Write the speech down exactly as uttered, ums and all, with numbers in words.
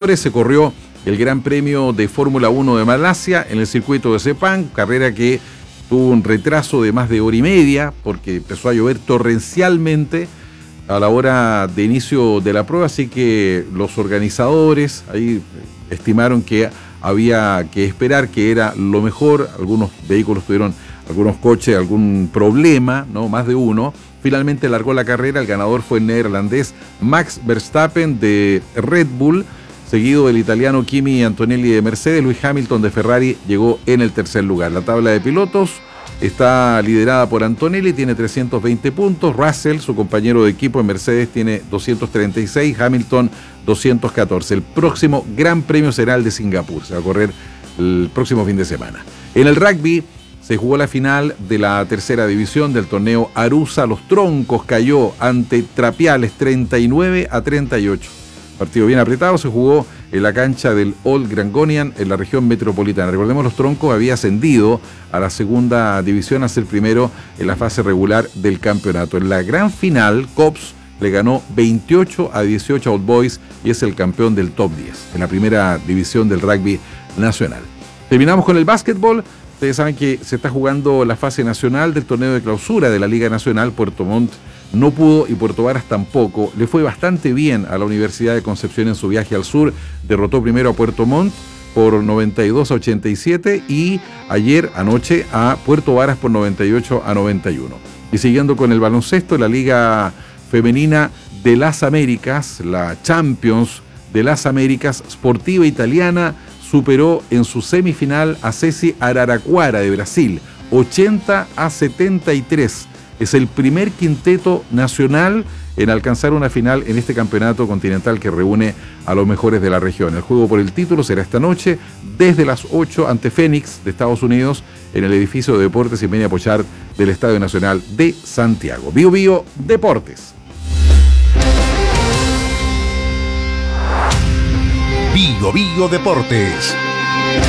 hombres se corrió el Gran Premio de Fórmula uno de Malasia en el circuito de Sepang, carrera que tuvo un retraso de más de hora y media porque empezó a llover torrencialmente a la hora de inicio de la prueba, así que los organizadores ahí estimaron que había que esperar, que era lo mejor. Algunos vehículos tuvieron, algunos coches, algún problema, ¿no? Más de uno. Finalmente largó la carrera, el ganador fue el neerlandés Max Verstappen de Red Bull, seguido del italiano Kimi Antonelli de Mercedes. Lewis Hamilton de Ferrari llegó en el tercer lugar. La tabla de pilotos está liderada por Antonelli, tiene trescientos veinte puntos. Russell, su compañero de equipo en Mercedes, tiene doscientos treinta y seis. Hamilton, doscientos catorce. El próximo Gran Premio será el de Singapur. Se va a correr el próximo fin de semana. En el rugby se jugó la final de la tercera división del torneo Arusa. Los Troncos cayó ante Trapiales treinta y nueve a treinta y ocho. Partido bien apretado, se jugó en la cancha del Old Grangonian en la región metropolitana. Recordemos, los Troncos había ascendido a la segunda división a ser primero en la fase regular del campeonato. En la gran final, Cops le ganó veintiocho a dieciocho a Old Boys y es el campeón del top diez en la primera división del rugby nacional. Terminamos con el básquetbol. Ustedes saben que se está jugando la fase nacional del torneo de clausura de la Liga Nacional. Puerto Montt no pudo y Puerto Varas tampoco. Le fue bastante bien a la Universidad de Concepción en su viaje al sur. Derrotó primero a Puerto Montt por noventa y dos a ochenta y siete y ayer anoche a Puerto Varas por noventa y ocho a noventa y uno. Y siguiendo con el baloncesto, la Liga Femenina de las Américas, la Champions de las Américas, Sportiva Italiana, superó en su semifinal a Ceci Araraquara de Brasil, ochenta a setenta y tres. Es el primer quinteto nacional en alcanzar una final en este campeonato continental que reúne a los mejores de la región. El juego por el título será esta noche desde las ocho ante Fénix de Estados Unidos en el edificio de Deportes y Media Pochard del Estadio Nacional de Santiago. Bio Bio Deportes. Bio Bio Deportes.